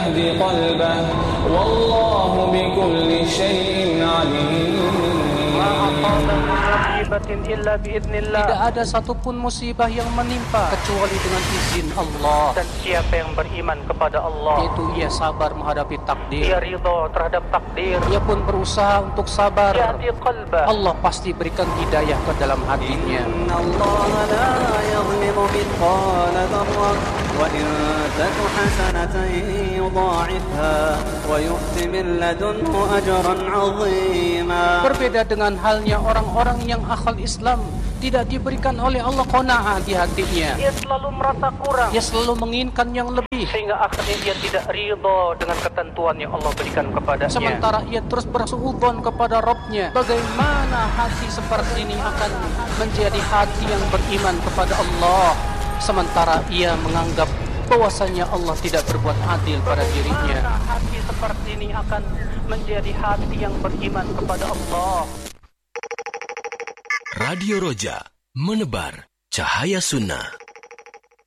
يهدي قلبه والله بكل شيء عليم. Tidak ada satupun musibah yang menimpa kecuali dengan izin Allah. Dan siapa yang beriman kepada Allah, yaitu ia sabar menghadapi takdir, ia ridha terhadap takdir, ia pun berusaha untuk sabar, yahdi qalbah, Allah pasti berikan hidayah ke dalam hatinya. Inna Allah la yazlimu mithqala dzarrah wa in taku hasanatan yudha'ifha wa yu'ti min ladunhu ajran 'azima. Berbeda dengan halnya orang-orang yang akal Islam, tidak diberikan oleh Allah qanaah di hatinya. Ia selalu merasa kurang, Dia selalu menginginkan yang lebih, sehingga akhirnya dia tidak ridha dengan ketentuan yang Allah berikan kepadanya. sementara ia terus bersuudzon kepada Rabb-Nya. Bagaimana hati seperti ini akan menjadi hati yang beriman kepada Allah, sementara ia menganggap bahwasanya Allah tidak berbuat adil pada dirinya. Bagaimana hati seperti ini akan menjadi hati yang beriman kepada Allah. Radio Roja, menebar cahaya sunnah.